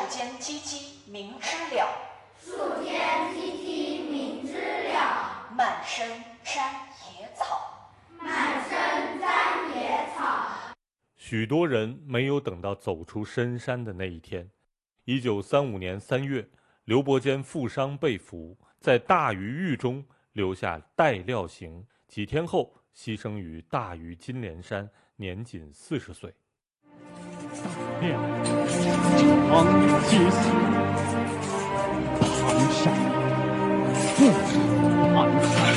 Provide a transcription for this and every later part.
间唧唧鸣知了， 树间唧唧鸣知了。 满身沾野草， 满身沾野草。 许多人没有等到走出深山的那一天。1935年3月，刘伯坚负伤被俘，在大禹狱中留下带料刑，几天后牺牲于大禹金莲山，年仅40岁。 大亮长街行，唐山不安山。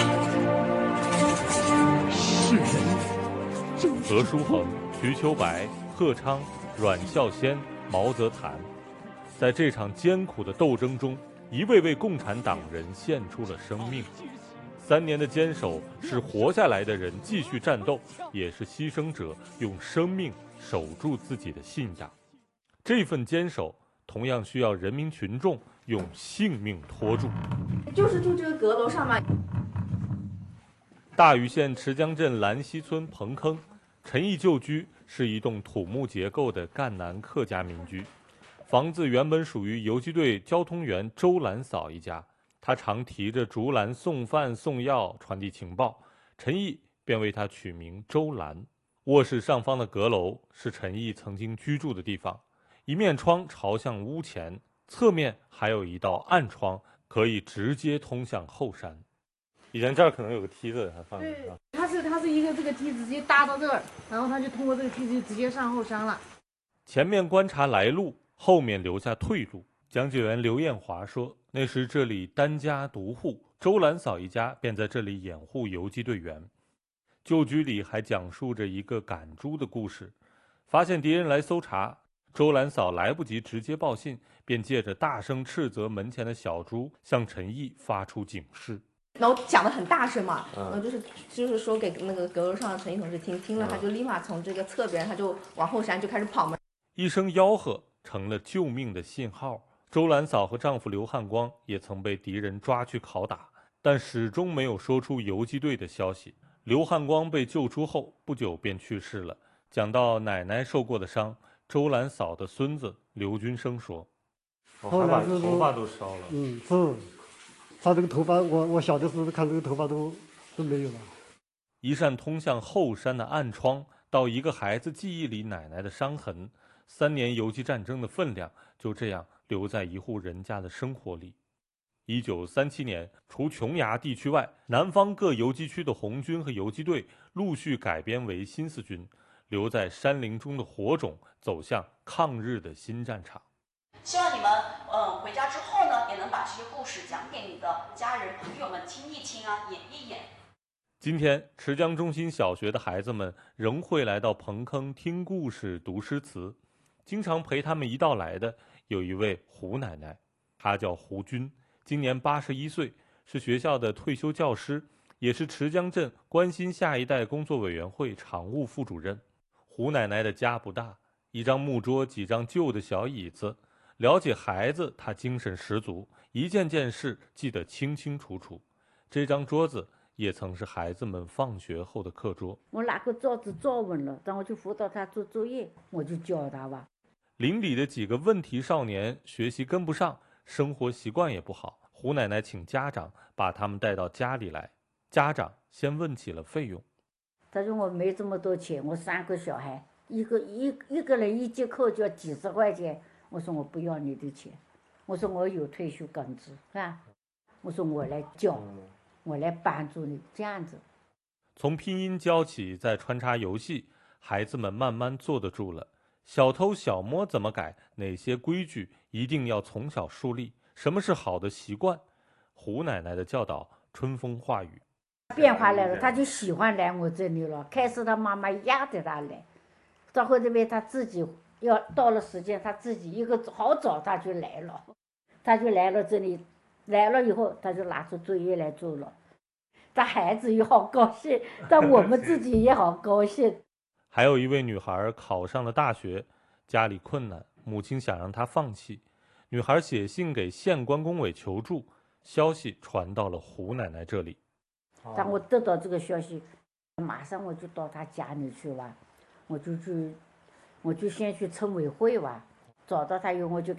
世人何书衡、瞿秋白、贺昌、阮孝先、毛泽谈，在这场艰苦的斗争中，一位位共产党人献出了生命。3年的坚守，是活下来的人继续战斗，也是牺牲者用生命守住自己的信仰。这份坚守同样需要人民群众用性命拖住。 就是住这个阁楼上嘛。 大禹县池江镇兰溪村彭坑，陈毅旧居是一栋土木结构的赣南客家民居。房子原本属于游击队交通员周兰嫂一家，他常提着竹篮送饭送药传递情报，陈毅便为他取名周兰。卧室上方的阁楼是陈毅曾经居住的地方，一面窗朝向屋前，侧面还有一道暗窗，可以直接通向后山。以前这儿可能有个梯子，还放着。 对，它是一个这个梯子直接搭到这儿，然后他就通过这个梯子就直接上后山了。 前面观察来路，后面留下退路。讲解员刘艳华说，那时这里单家独户，周兰嫂一家便在这里掩护游击队员。旧居里还讲述着一个赶猪的故事。发现敌人来搜查，周兰嫂来不及直接报信，便借着大声斥责门前的小猪，向陈毅发出警示。 然后讲得很大声嘛，然后就是说给那个阁楼上的陈毅同志听了，他就立马从这个侧边，他就往后山就开始跑嘛。 一声吆喝成了救命的信号。周兰嫂和丈夫刘汉光也曾被敌人抓去拷打，但始终没有说出游击队的消息。刘汉光被救出后不久便去世了。讲到奶奶受过的伤，周兰嫂的孙子刘军生说：“ 后来是头发都烧了。” 是，他这个头发，我小的时候看这个头发都没有了。 一扇通向后山的暗窗，到一个孩子记忆里奶奶的伤痕，3年游击战争的分量就这样留在一户人家的生活里。1937年，除琼崖地区外，南方各游击区的红军和游击队陆续改编为新四军，留在山林中的火种走向抗日的新战场。 希望你们回家之后呢，也能把这些故事讲给你的家人朋友们听一听啊，演一演。 今天，池江中心小学的孩子们仍会来到彭坑听故事、读诗词。经常陪他们一道来的有一位胡奶奶，她叫胡军，今年81岁，是学校的退休教师，也是池江镇关心下一代工作委员会常务副主任。胡奶奶的家不大，一张木桌，几张旧的小椅子。了解孩子，她精神十足，一件件事记得清清楚楚。这张桌子也曾是孩子们放学后的课桌。 我拿个桌子坐稳了，然后就辅导他做作业，我就教他吧。 邻里的几个问题少年学习跟不上，生活习惯也不好，胡奶奶请家长把他们带到家里来。家长先问起了费用。 他说我没这么多钱，我3个小孩，一个人1节课就要几十块钱。我说我不要你的钱，我说我有退休工资，是吧？我说我来教，我来帮助你，这样子。 从拼音教起，再穿插游戏，孩子们慢慢坐得住了。小偷小摸怎么改？哪些规矩一定要从小树立？什么是好的习惯？胡奶奶的教导春风化雨。 变化来了，他就喜欢来我这里了。开始他妈妈压着他来，到后这边他自己要到了时间，他自己一个好早他就来了，他就来了这里，来了以后他就拿出作业来做了。他孩子也好高兴，但我们自己也好高兴。 还有一位女孩考上了大学，家里困难，母亲想让她放弃。女孩写信给县关工委求助，消息传到了胡奶奶这里。 当我得到这个消息，马上我就到她家里去吧，我就先去村委会吧，找到她以后我就